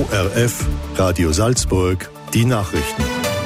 ORF, Radio Salzburg, die Nachrichten.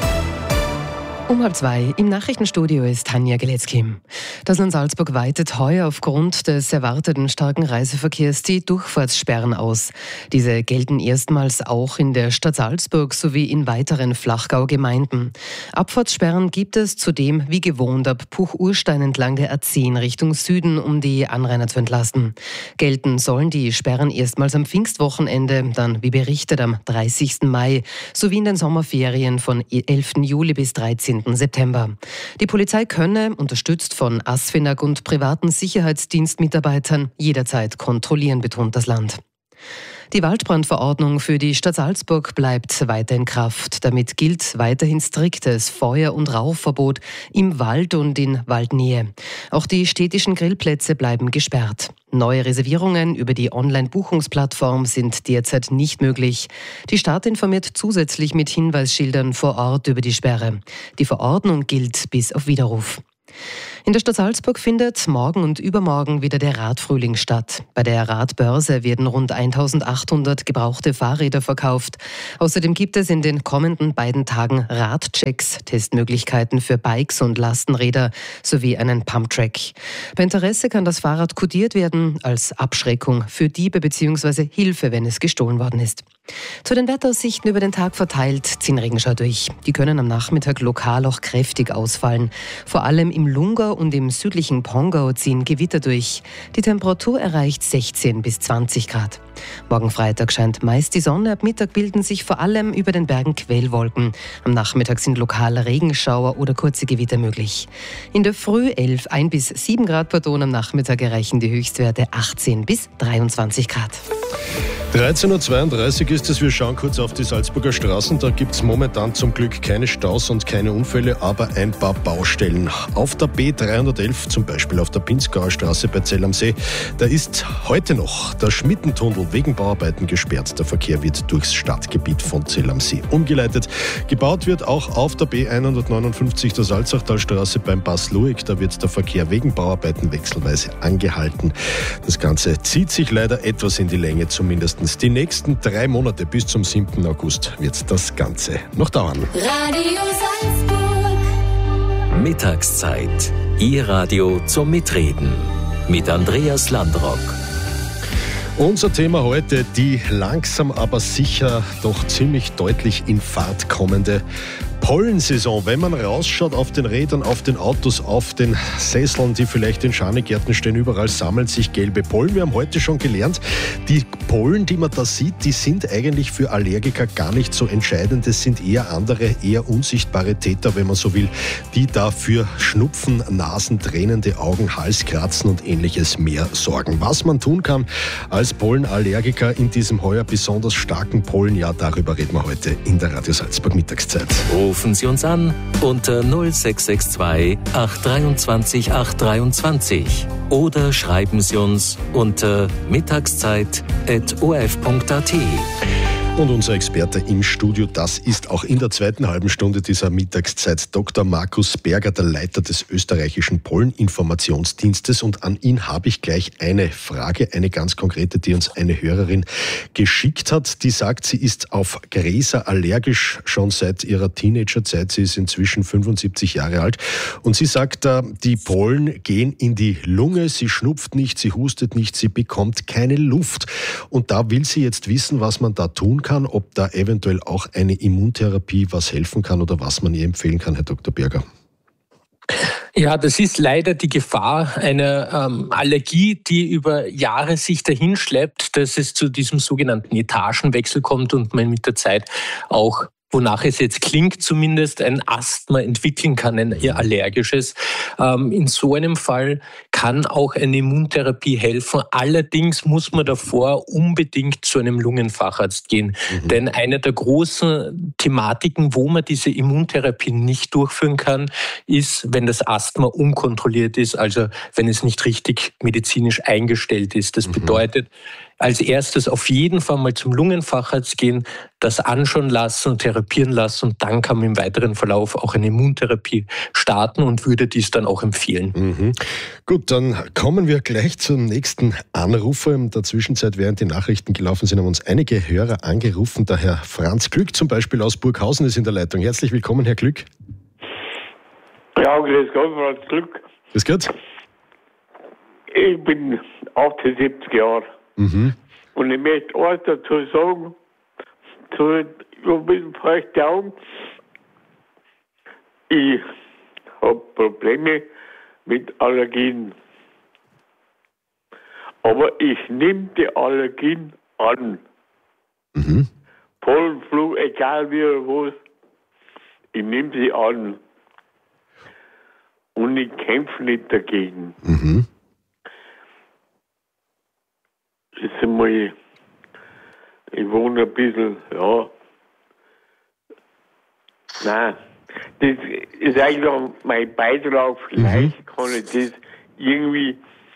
Um 1:30 im Nachrichtenstudio ist Tanja Geletzky. Das Land Salzburg weitet heuer aufgrund des erwarteten starken Reiseverkehrs die Durchfahrtssperren aus. Diese gelten erstmals auch in der Stadt Salzburg sowie in weiteren Flachgau-Gemeinden. Abfahrtssperren gibt es zudem wie gewohnt ab Puch-Urstein entlang der A10 Richtung Süden, um die Anrainer zu entlasten. Gelten sollen die Sperren erstmals am Pfingstwochenende, dann wie berichtet am 30. Mai, sowie in den Sommerferien von 11. Juli bis 13. September. Die Polizei könne, unterstützt von ASFINAG und privaten Sicherheitsdienstmitarbeitern, jederzeit kontrollieren, betont das Land. Die Waldbrandverordnung für die Stadt Salzburg bleibt weiter in Kraft. Damit gilt weiterhin striktes Feuer- und Rauchverbot im Wald und in Waldnähe. Auch die städtischen Grillplätze bleiben gesperrt. Neue Reservierungen über die Online-Buchungsplattform sind derzeit nicht möglich. Die Stadt informiert zusätzlich mit Hinweisschildern vor Ort über die Sperre. Die Verordnung gilt bis auf Widerruf. In der Stadt Salzburg findet morgen und übermorgen wieder der Radfrühling statt. Bei der Radbörse werden rund 1800 gebrauchte Fahrräder verkauft. Außerdem gibt es in den kommenden beiden Tagen Radchecks, Testmöglichkeiten für Bikes und Lastenräder sowie einen Pumptrack. Bei Interesse kann das Fahrrad kodiert werden als Abschreckung für Diebe bzw. Hilfe, wenn es gestohlen worden ist. Zu den Wetteraussichten über den Tag verteilt ziehen Regenschauer durch. Die können am Nachmittag lokal auch kräftig ausfallen. Vor allem im Lungau und im südlichen Pongau ziehen Gewitter durch. Die Temperatur erreicht 16 bis 20 Grad. Morgen Freitag scheint meist die Sonne. Ab Mittag bilden sich vor allem über den Bergen Quellwolken. Am Nachmittag sind lokal Regenschauer oder kurze Gewitter möglich. In der Früh 1 bis 7 Grad per Ton, am Nachmittag erreichen die Höchstwerte 18 bis 23 Grad. 13.32 Uhr ist es. Wir schauen kurz auf die Salzburger Straßen. Da gibt es momentan zum Glück keine Staus und keine Unfälle, aber ein paar Baustellen. Auf der B311, zum Beispiel auf der Pinzgauer Straße bei Zell am See, da ist heute noch der Schmittentunnel wegen Bauarbeiten gesperrt. Der Verkehr wird durchs Stadtgebiet von Zell am See umgeleitet. Gebaut wird auch auf der B159 der Salzachtalstraße beim Pass Lueg. Da wird der Verkehr wegen Bauarbeiten wechselweise angehalten. Das Ganze zieht sich leider etwas in die Länge, zumindest die nächsten 3 Monate bis zum 7. August wird das Ganze noch dauern. Radio Salzburg. Mittagszeit. Ihr Radio zum Mitreden. Mit Andreas Landrock. Unser Thema heute, die langsam aber sicher doch ziemlich deutlich in Fahrt kommende Pollensaison. Wenn man rausschaut auf den Rädern, auf den Autos, auf den Sesseln, die vielleicht in Schanigärten stehen, überall sammeln sich gelbe Pollen. Wir haben heute schon gelernt, die Pollen, die man da sieht, die sind eigentlich für Allergiker gar nicht so entscheidend. Das sind eher andere, eher unsichtbare Täter, wenn man so will, die dafür Schnupfen, Nasen, tränende Augen, Halskratzen und ähnliches mehr sorgen. Was man tun kann als Pollenallergiker in diesem heuer besonders starken Pollenjahr, darüber reden wir heute in der Radio Salzburg Mittagszeit. Rufen Sie uns an unter 0662 823 823 oder schreiben Sie uns unter mittagszeit@orf.at. Und unser Experte im Studio, das ist auch in der zweiten halben Stunde dieser Mittagszeit Dr. Markus Berger, der Leiter des österreichischen Polleninformationsdienstes. Und an ihn habe ich gleich eine Frage, eine ganz konkrete, die uns eine Hörerin geschickt hat. Die sagt, sie ist auf Gräser allergisch schon seit ihrer Teenagerzeit. Sie ist inzwischen 75 Jahre alt. Und sie sagt, die Pollen gehen in die Lunge, sie schnupft nicht, sie hustet nicht, sie bekommt keine Luft. Und da will sie jetzt wissen, was man da tun kann, ob da eventuell auch eine Immuntherapie was helfen kann oder was man ihr empfehlen kann, Herr Dr. Berger. Ja, das ist leider die Gefahr einer Allergie, die über Jahre sich dahinschleppt, dass es zu diesem sogenannten Etagenwechsel kommt und man mit der Zeit auch, wonach es jetzt klingt, zumindest ein Asthma entwickeln kann, ein eher allergisches. In so einem Fall kann auch eine Immuntherapie helfen. Allerdings muss man davor unbedingt zu einem Lungenfacharzt gehen. Denn eine der großen Thematiken, wo man diese Immuntherapie nicht durchführen kann, ist, wenn das Asthma unkontrolliert ist, also wenn es nicht richtig medizinisch eingestellt ist. Das bedeutet, als erstes auf jeden Fall mal zum Lungenfacharzt gehen, das anschauen lassen und therapieren lassen und dann kann man im weiteren Verlauf auch eine Immuntherapie starten und würde dies dann auch empfehlen. Mhm. Gut, dann kommen wir gleich zum nächsten Anrufer. In der Zwischenzeit, während die Nachrichten gelaufen sind, haben uns einige Hörer angerufen. Der Herr Franz Glück zum Beispiel aus Burghausen ist in der Leitung. Herzlich willkommen, Herr Glück. Ja, grüß Gott, Franz Glück. Grüß Gott. Ich bin 78 Jahre. Mhm. Und ich möchte eins dazu sagen, ich habe ein bisschen feuchte Augen. Ich habe Probleme mit Allergien. Aber ich nehme die Allergien an. Mhm. Pollen, Flug, egal wie oder was, ich nehme sie an. Und ich kämpfe nicht dagegen. Mhm. Ist einmal, ich wohne ein bisschen, ja. Nein, das ist eigentlich auch mein Beitrag. Vielleicht kann ich das irgendwie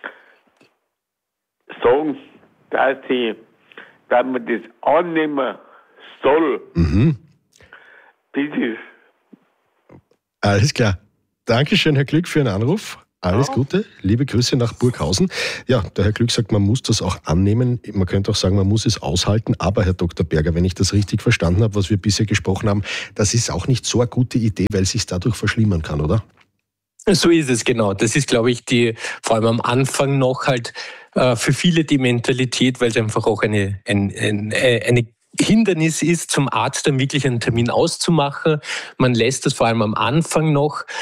sagen, dass man das annehmen soll. Mhm. Das ist. Alles klar. Dankeschön, Herr Glück, für Ihren Anruf. Alles Gute, liebe Grüße nach Burghausen. Ja, der Herr Glück sagt, man muss das auch annehmen. Man könnte auch sagen, man muss es aushalten. Aber, Herr Dr. Berger, wenn ich das richtig verstanden habe, was wir bisher gesprochen haben, das ist auch nicht so eine gute Idee, weil es sich dadurch verschlimmern kann, oder? So ist es, genau. Das ist, glaube ich, vor allem am Anfang noch halt für viele die Mentalität, weil es einfach auch eine Hindernis ist, zum Arzt dann wirklich einen Termin auszumachen. Man lässt es vor allem am Anfang noch